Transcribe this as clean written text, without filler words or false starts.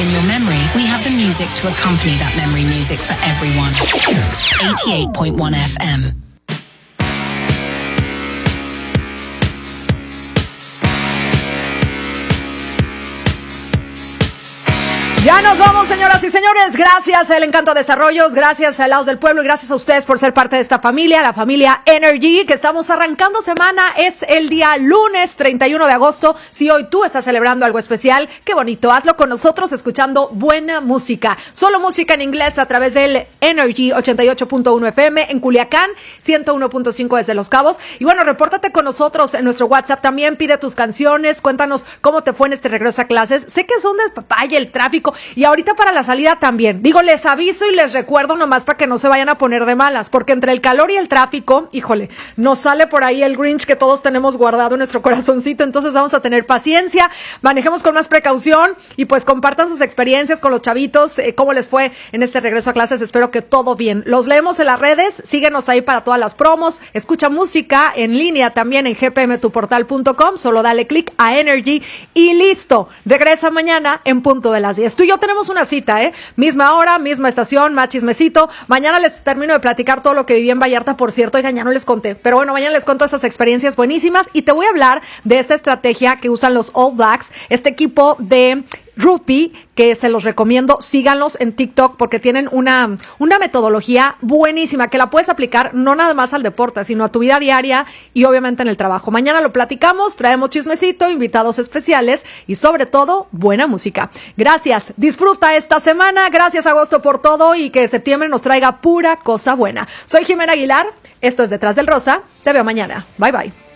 in your memory, we have the music to accompany that memory music for everyone. 88.1 FM. Ya nos vamos, señoras y señores. Gracias al Encanto Desarrollos, gracias a Laos del Pueblo y gracias a ustedes por ser parte de esta familia, la familia Energy, que estamos arrancando semana. Es el día lunes 31 de agosto. Si hoy tú estás celebrando algo especial, qué bonito. Hazlo con nosotros escuchando buena música. Solo música en inglés a través del Energy 88.1 FM en Culiacán, 101.5 desde Los Cabos. Y bueno, repórtate con nosotros en nuestro WhatsApp también. Pide tus canciones, cuéntanos cómo te fue en este regreso a clases. Sé que son de papaya, el tráfico. Y ahorita para la salida también. Digo, les aviso y les recuerdo nomás para que no se vayan a poner de malas, porque entre el calor y el tráfico, híjole, nos sale por ahí el Grinch que todos tenemos guardado en nuestro corazoncito. Entonces vamos a tener paciencia, manejemos con más precaución y pues compartan sus experiencias con los chavitos, cómo les fue en este regreso a clases. Espero que todo bien. Los leemos en las redes, síguenos ahí para todas las promos, escucha música en línea también en gpmtuportal.com, solo dale click a Energy y listo. Regresa mañana en punto de las 10. Tú y yo tenemos una cita, misma hora, misma estación, más chismecito. Mañana les termino de platicar todo lo que viví en Vallarta, por cierto. Oigan, ya no les conté, pero bueno, mañana les cuento esas experiencias buenísimas y te voy a hablar de esta estrategia que usan los All Blacks, este equipo de rugby, que se los recomiendo. Síganlos en TikTok porque tienen una metodología buenísima que la puedes aplicar no nada más al deporte, sino a tu vida diaria y obviamente en el trabajo. Mañana lo platicamos, traemos chismecito, invitados especiales y sobre todo buena música. Gracias, disfruta esta semana, gracias Agosto por todo y que septiembre nos traiga pura cosa buena. Soy Jimena Aguilar, esto es Detrás del Rosa, te veo mañana, bye bye.